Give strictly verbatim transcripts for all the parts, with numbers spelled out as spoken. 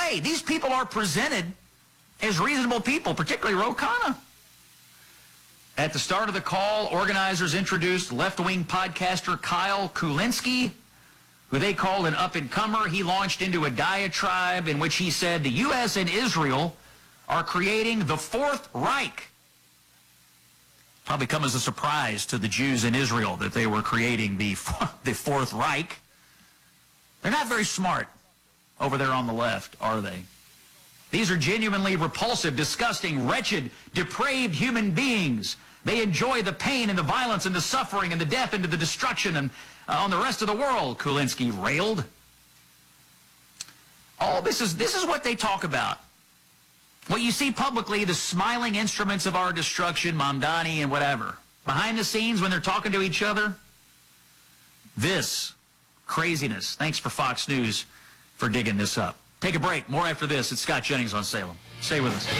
way, these people are presented as reasonable people, particularly Ro Khanna. At the start of the call, organizers introduced left-wing podcaster Kyle Kulinski, who they called an up-and-comer. He launched into a diatribe in which he said the U S and Israel are creating the Fourth Reich. Probably come as a surprise to the Jews in Israel that they were creating the, the Fourth Reich. They're not very smart over there on the left, are they? These are genuinely repulsive, disgusting, wretched, depraved human beings. They enjoy the pain and the violence and the suffering and the death and the destruction and uh, on the rest of the world, Kulinski railed. Oh, this is, this is what they talk about. What you see publicly, the smiling instruments of our destruction, Mamdani and whatever. Behind the scenes, when they're talking to each other, this craziness. Thanks for Fox News for digging this up. Take a break. More after this. It's Scott Jennings on Salem. Stay with us.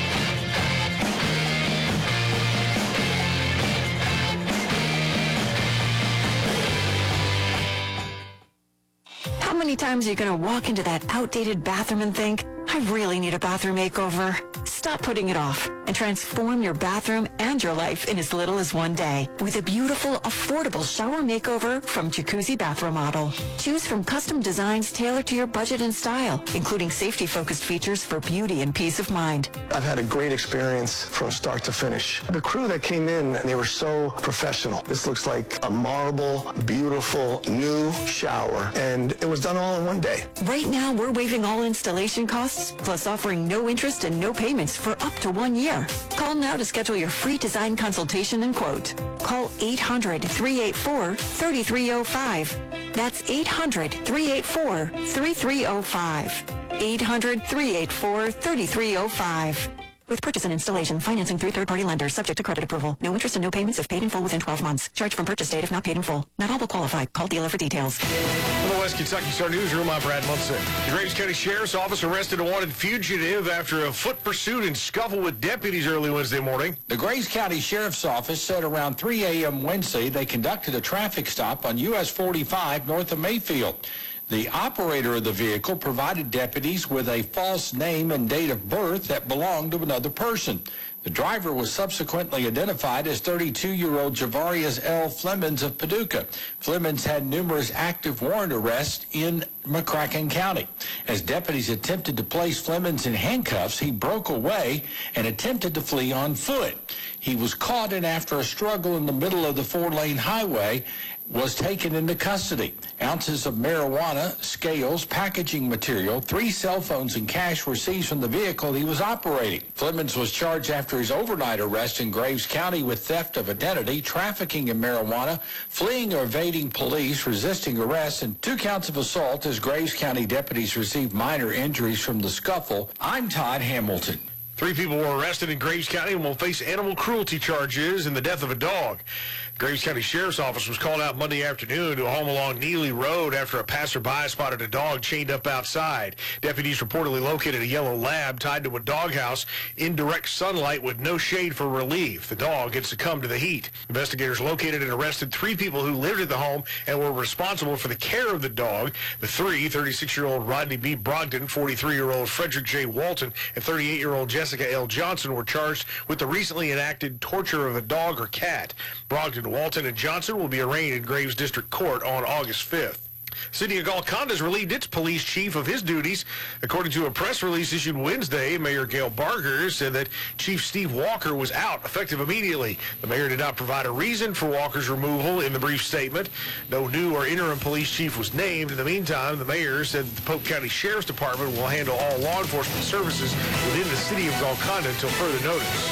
How many times are you going to walk into that outdated bathroom and think, I really need a bathroom makeover? Stop putting it off and transform your bathroom and your life in as little as one day with a beautiful, affordable shower makeover from Jacuzzi Bath Remodel. Choose from custom designs tailored to your budget and style, including safety-focused features for beauty and peace of mind. I've had a great experience from start to finish. The crew that came in, they were so professional. This looks like a marble, beautiful, new shower, and it was done all in one day. Right now, we're waiving all installation costs, plus offering no interest and no payments for up to one year. Call now to schedule your free design consultation and quote. Call eight hundred, three eight four, three three zero five. That's eight hundred, three eight four, three three zero five. eight hundred, three eight four, three three zero five. With purchase and installation, financing through third-party lenders, subject to credit approval. No interest and no payments if paid in full within twelve months. Charge from purchase date if not paid in full. Not all will qualify. Call dealer for details. From the West Kentucky Star Newsroom, I'm Brad Munson. The Graves County Sheriff's Office arrested a wanted fugitive after a foot pursuit and scuffle with deputies early Wednesday morning. The Graves County Sheriff's Office said around three a.m. Wednesday they conducted a traffic stop on U S forty-five north of Mayfield. The operator of the vehicle provided deputies with a false name and date of birth that belonged to another person. The driver was subsequently identified as thirty-two-year-old Javarius L. Flemons of Paducah. Flemons had numerous active warrant arrests in McCracken County. As deputies attempted to place Flemons in handcuffs, he broke away and attempted to flee on foot. He was caught, and after a struggle in the middle of the four-lane highway, was taken into custody. Ounces of marijuana, scales, packaging material, three cell phones, and cash were seized from the vehicle he was operating. Flemons was charged after his overnight arrest in Graves County with theft of identity, trafficking in marijuana, fleeing or evading police, resisting arrest, and two counts of assault as Graves County deputies received minor injuries from the scuffle. I'm Todd Hamilton. Three people were arrested in Graves County and will face animal cruelty charges in the death of a dog. Graves County Sheriff's Office was called out Monday afternoon to a home along Neely Road after a passerby spotted a dog chained up outside. Deputies reportedly located a yellow lab tied to a doghouse in direct sunlight with no shade for relief. The dog had succumbed to the heat. Investigators located and arrested three people who lived at the home and were responsible for the care of the dog. The three, thirty-six-year-old Rodney B. Brogdon, forty-three-year-old Frederick J. Walton, and thirty-eight-year-old Jessica L. Johnson were charged with the recently enacted torture of a dog or cat. Brogdon, Walton, and Johnson will be arraigned in Graves District Court on August fifth. City of Golconda has relieved its police chief of his duties. According to a press release issued Wednesday, Mayor Gail Barger said that Chief Steve Walker was out, effective immediately. The mayor did not provide a reason for Walker's removal in the brief statement. No new or interim police chief was named. In the meantime, the mayor said the Polk County Sheriff's Department will handle all law enforcement services within the city of Golconda until further notice.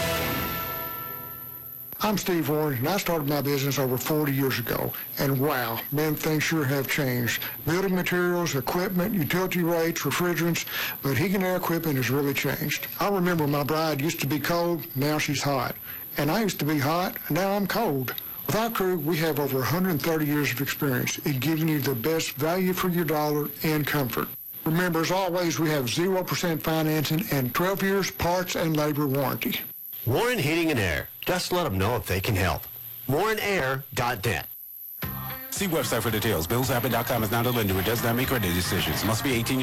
I'm Steve Warren, and I started my business over forty years ago. And wow, man, things sure have changed. Building materials, equipment, utility rates, refrigerants, but heating and air equipment has really changed. I remember my bride used to be cold, now she's hot. And I used to be hot, and now I'm cold. With our crew, we have over one hundred thirty years of experience in giving you the best value for your dollar and comfort. Remember, as always, we have zero percent financing and twelve years parts and labor warranty. Warren Heating and Air. Just let them know if they can help. warren air dot net. See website for details. Bills App dot com is not a lender. It does not make credit decisions. Must be eighteen